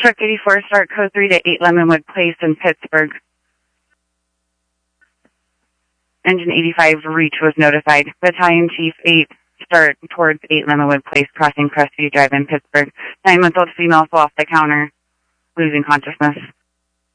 Truck 84, start code 3 to 8 Lemonwood Place in Pittsburgh. Engine 85, reach was notified. Battalion Chief 8, start towards 8 Lemonwood Place, crossing Crestview Drive in Pittsburgh. 9-month-old female fell off the counter, losing consciousness.